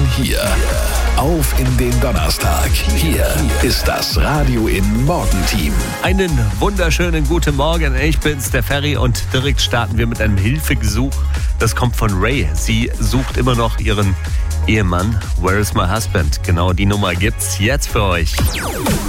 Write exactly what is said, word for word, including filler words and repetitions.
hier. Auf in den Donnerstag. Hier ist das Radio in Morgenteam. Einen wunderschönen guten Morgen. Ich bin's, der Ferry, und direkt starten wir mit einem Hilfegesuch. Das kommt von Ray. Sie sucht immer noch ihren Ehemann. Where is my husband? Genau die Nummer gibt's jetzt für euch.